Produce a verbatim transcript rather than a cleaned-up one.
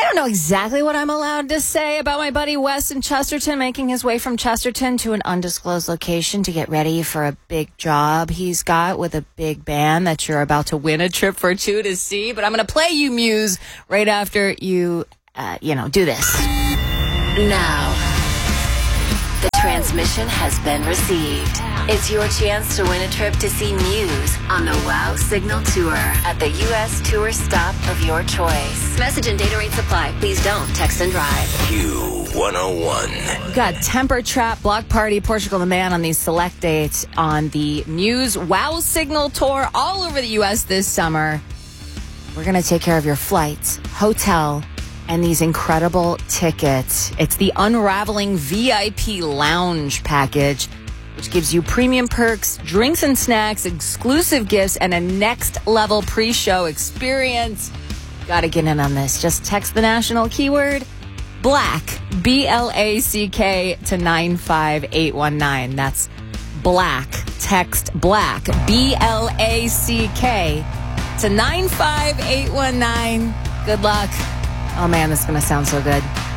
don't know exactly what I'm allowed to say about my buddy Wes in Chesterton making his way from Chesterton to an undisclosed location to get ready for a big job he's got with a big band that you're about to win a trip for two to see. But I'm going to play you Muse right after you, uh, you know, do this. Now, the transmission has been received. It's your chance to win a trip to see Muse on the WOW Signal Tour at the U S tour stop of your choice. Message and data rates apply. Please don't text and drive. Q one oh one. We've got Temper Trap, Block Party, Portugal the Man on these select dates on the Muse WOW Signal Tour all over the U S this summer. We're going to take care of your flights, hotel, and these incredible tickets. It's the Unraveling V I P Lounge package, which gives you premium perks, drinks and snacks, exclusive gifts, and a next-level pre-show experience. Gotta get in on this. Just text the national keyword BLACK, B L A C K, to nine five eight one nine. That's BLACK. Text BLACK, B L A C K, to nine five eight one nine. Good luck. Oh, man, this is going to sound so good.